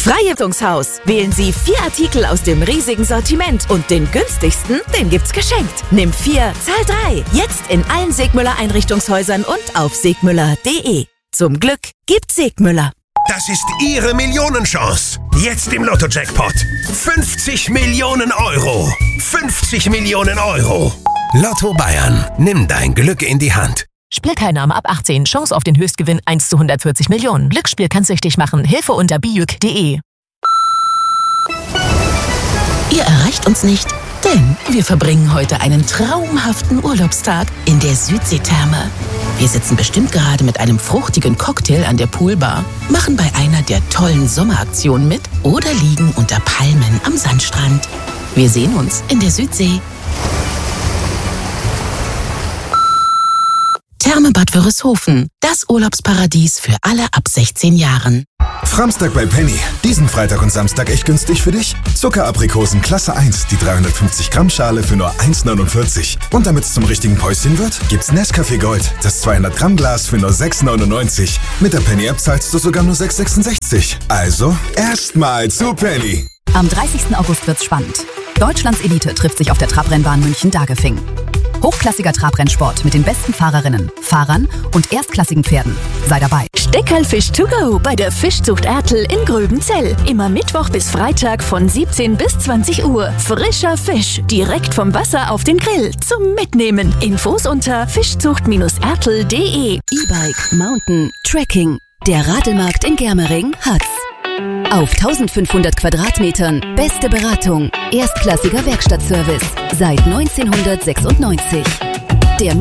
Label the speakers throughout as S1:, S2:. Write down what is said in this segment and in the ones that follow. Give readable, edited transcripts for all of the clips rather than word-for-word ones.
S1: Freiheitungshaus. Wählen Sie 4 Artikel aus dem riesigen Sortiment und den günstigsten, den gibt's geschenkt. Nimm 4, zahl 3. Jetzt in allen Segmüller Einrichtungshäusern und auf segmüller.de. Zum Glück gibt Segmüller.
S2: Das ist Ihre Millionenchance. Jetzt im Lotto-Jackpot. 50 Millionen Euro. 50 Millionen Euro. Lotto Bayern. Nimm dein Glück in die Hand.
S3: Spielteilnahme ab 18. Chance auf den Höchstgewinn 1 zu 140 Millionen. Glücksspiel kann süchtig machen. Hilfe unter bijuk.de.
S4: Ihr erreicht uns nicht, denn wir verbringen heute einen traumhaften Urlaubstag in der Südseetherme. Wir sitzen bestimmt gerade mit einem fruchtigen Cocktail an der Poolbar, machen bei einer der tollen Sommeraktionen mit oder liegen unter Palmen am Sandstrand. Wir sehen uns in der Südsee. Therme Bad Wörishofen, das Urlaubsparadies für alle ab 16 Jahren.
S5: Framstag bei Penny. Diesen Freitag und Samstag echt günstig für dich? Zuckeraprikosen Klasse 1, die 350 Gramm Schale für nur 1,49. Und damit es zum richtigen Päuschen wird, gibt's Nescafé Gold, das 200 Gramm Glas für nur 6,99. Mit der Penny App zahlst du sogar nur 6,66. Also erstmal zu Penny.
S6: Am 30. August wird's spannend. Deutschlands Elite trifft sich auf der Trabrennbahn München-Dagefing. Hochklassiger Trabrennsport mit den besten Fahrerinnen, Fahrern und erstklassigen Pferden. Sei dabei.
S7: Steckerlfisch to go bei der Fischzucht Ertl in Gröbenzell. Immer Mittwoch bis Freitag von 17 bis 20 Uhr. Frischer Fisch, direkt vom Wasser auf den Grill zum Mitnehmen. Infos unter fischzucht-ertl.de.
S6: E-Bike, Mountain, Trekking. Der Radelmarkt in Germering hat's. Auf 1500 Quadratmetern beste Beratung, erstklassiger Werkstattservice seit 1996. Der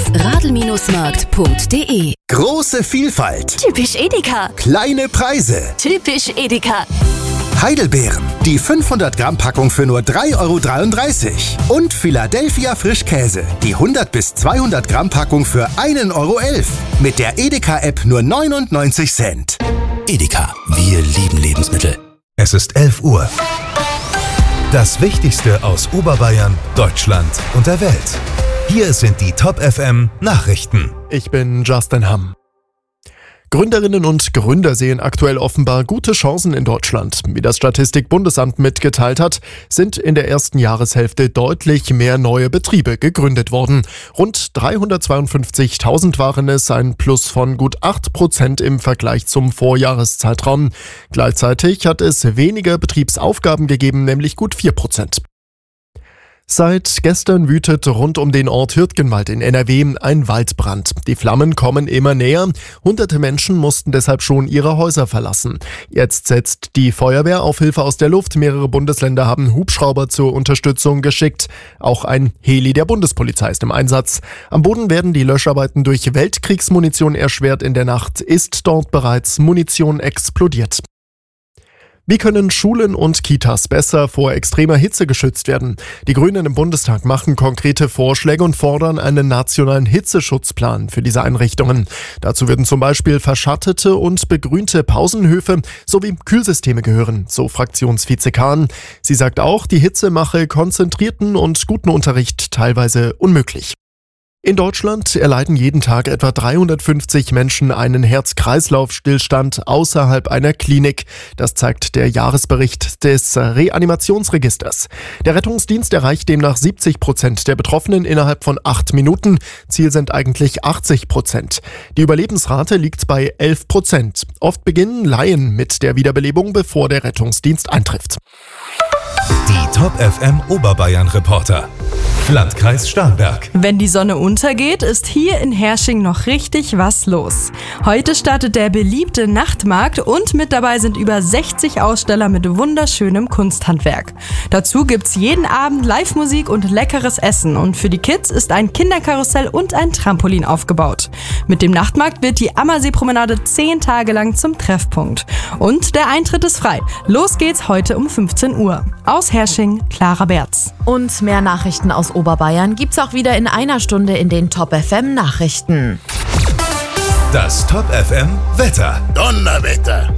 S6: Radl-Markt.de.
S2: Große Vielfalt.
S7: Typisch Edeka.
S2: Kleine Preise.
S7: Typisch Edeka.
S2: Heidelbeeren. Die 500 Gramm Packung für nur 3,33 €. Und Philadelphia Frischkäse. Die 100 bis 200 Gramm Packung für 1,11 €. Mit der Edeka-App nur 99 Cent. Edeka. Wir lieben Lebensmittel.
S8: Es ist 11 Uhr. Das Wichtigste aus Oberbayern, Deutschland und der Welt. Hier sind die Top FM Nachrichten.
S9: Ich bin Justin Hamm. Gründerinnen und Gründer sehen aktuell offenbar gute Chancen in Deutschland. Wie das Statistikbundesamt mitgeteilt hat, sind in der ersten Jahreshälfte deutlich mehr neue Betriebe gegründet worden. Rund 352.000 waren es, ein Plus von gut 8% im Vergleich zum Vorjahreszeitraum. Gleichzeitig hat es weniger Betriebsaufgaben gegeben, nämlich gut 4%. Seit gestern wütet rund um den Ort Hürtgenwald in NRW ein Waldbrand. Die Flammen kommen immer näher. Hunderte Menschen mussten deshalb schon ihre Häuser verlassen. Jetzt setzt die Feuerwehr auf Hilfe aus der Luft. Mehrere Bundesländer haben Hubschrauber zur Unterstützung geschickt. Auch ein Heli der Bundespolizei ist im Einsatz. Am Boden werden die Löscharbeiten durch Weltkriegsmunition erschwert. In der Nacht ist dort bereits Munition explodiert. Wie können Schulen und Kitas besser vor extremer Hitze geschützt werden? Die Grünen im Bundestag machen konkrete Vorschläge und fordern einen nationalen Hitzeschutzplan für diese Einrichtungen. Dazu würden zum Beispiel verschattete und begrünte Pausenhöfe sowie Kühlsysteme gehören, so Fraktionsvize Kahn. Sie sagt auch, die Hitze mache konzentrierten und guten Unterricht teilweise unmöglich. In Deutschland erleiden jeden Tag etwa 350 Menschen einen Herz-Kreislauf-Stillstand außerhalb einer Klinik. Das zeigt der Jahresbericht des Reanimationsregisters. Der Rettungsdienst erreicht demnach 70% der Betroffenen innerhalb von 8 Minuten. Ziel sind eigentlich 80%. Die Überlebensrate liegt bei 11%. Oft beginnen Laien mit der Wiederbelebung, bevor der Rettungsdienst eintrifft.
S8: Die Top FM Oberbayern Reporter. Landkreis Starnberg.
S10: Wenn die Sonne untergeht, ist hier in Hersching noch richtig was los. Heute startet der beliebte Nachtmarkt und mit dabei sind über 60 Aussteller mit wunderschönem Kunsthandwerk. Dazu gibt's jeden Abend Live-Musik und leckeres Essen und für die Kids ist ein Kinderkarussell und ein Trampolin aufgebaut. Mit dem Nachtmarkt wird die Ammerseepromenade 10 Tage lang zum Treffpunkt. Und der Eintritt ist frei. Los geht's heute um 15 Uhr. Aus Hersching, Clara Berz.
S11: Und mehr Nachrichten aus Oberbayern gibt's auch wieder in einer Stunde in den Top FM Nachrichten.
S8: Das Top FM Wetter.
S2: Donnerwetter, Trachten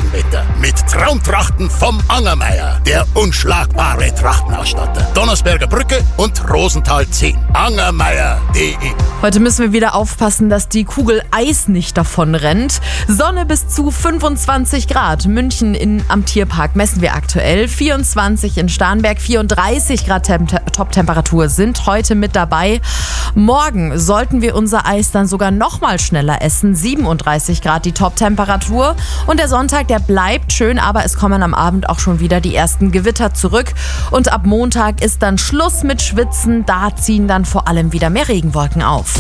S12: Wetter. Mit Traumtrachten vom Angermeier, der unschlagbare Trachtenausstatter. Donnersberger Brücke und Rosenthal 10. Angermeier.de.
S11: Heute müssen wir wieder aufpassen, dass die Kugel Eis nicht davon rennt. Sonne bis zu 25 Grad. München am Tierpark messen wir aktuell. 24 in Starnberg, 34 Grad Top-Temperatur sind heute mit dabei. Morgen sollten wir unser Eis dann sogar noch mal schneller essen. 37 Grad die Top-Temperatur. Und der Sonntag, der bleibt schön, aber es kommen am Abend auch schon wieder die ersten Gewitter zurück. Und ab Montag ist dann Schluss mit Schwitzen. Da ziehen dann vor allem wieder mehr Regenwolken auf.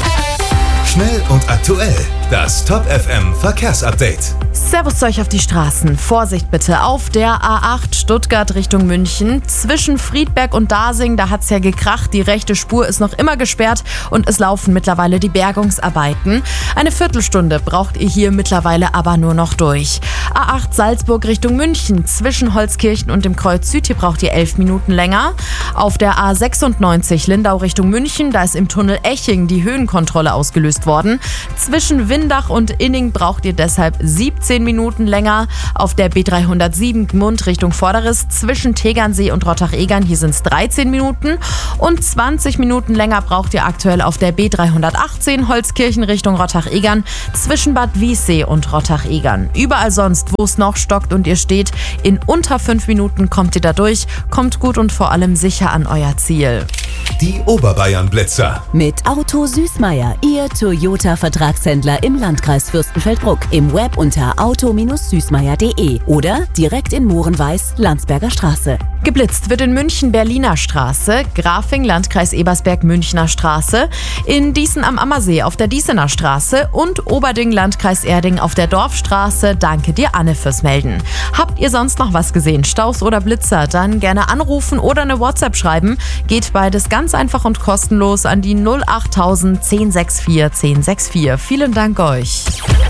S8: Schnell und aktuell. Das Top FM Verkehrsupdate.
S11: Servus zu euch auf die Straßen. Vorsicht bitte auf der A8 Stuttgart Richtung München. Zwischen Friedberg und Dasing, da hat's ja gekracht. Die rechte Spur ist noch immer gesperrt und es laufen mittlerweile die Bergungsarbeiten. Eine Viertelstunde braucht ihr hier mittlerweile aber nur noch durch. A8 Salzburg Richtung München. Zwischen Holzkirchen und dem Kreuz Süd, hier braucht ihr 11 Minuten länger. Auf der A96 Lindau Richtung München, da ist im Tunnel Eching die Höhenkontrolle ausgelöst worden. Zwischen Windach und Inning braucht ihr deshalb 17 Minuten länger. Auf der B307 Gmund Richtung Vorderriss zwischen Tegernsee und Rottach-Egern, hier sind es 13 Minuten. Und 20 Minuten länger braucht ihr aktuell auf der B318 Holzkirchen Richtung Rottach-Egern zwischen Bad Wiessee und Rottach-Egern. Überall sonst, wo es noch stockt und ihr steht, in unter 5 Minuten kommt ihr da durch. Kommt gut und vor allem sicher an euer Ziel.
S8: Die Oberbayern-Blitzer.
S1: Mit Auto Süßmeier, Ihr Toyota-Vertragshändler im Landkreis Fürstenfeldbruck. Im Web unter auto-süßmeier.de oder direkt in Mohrenweiß, Landsberger Straße.
S11: Geblitzt wird in München Berliner Straße, Grafing, Landkreis Ebersberg, Münchner Straße, in Dießen am Ammersee auf der Dießener Straße und Oberding, Landkreis Erding auf der Dorfstraße. Danke dir, Anne, fürs Melden. Habt ihr sonst noch was gesehen, Staus oder Blitzer, dann gerne anrufen oder eine WhatsApp schreiben. Geht beides ganz einfach und kostenlos an die 08000 1064 1064. Vielen Dank euch.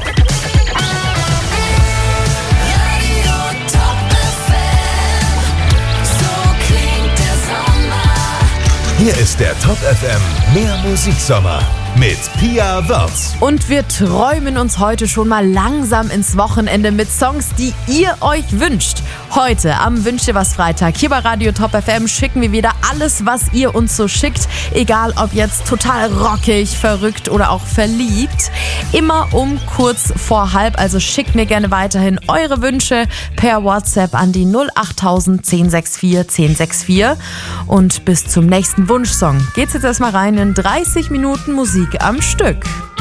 S8: Hier ist der Top FM Mehr Musiksommer mit Pia Wörz.
S11: Und wir träumen uns heute schon mal langsam ins Wochenende mit Songs, die ihr euch wünscht. Heute am Wünsch dir was Freitag hier bei Radio Top FM schicken wir wieder alles, was ihr uns so schickt. Egal ob jetzt total rockig, verrückt oder auch verliebt. Immer um kurz vor halb, also schickt mir gerne weiterhin eure Wünsche per WhatsApp an die 08000 1064 1064. Und bis zum nächsten Wunschsong geht's jetzt erstmal rein in 30 Minuten Musik am Stück.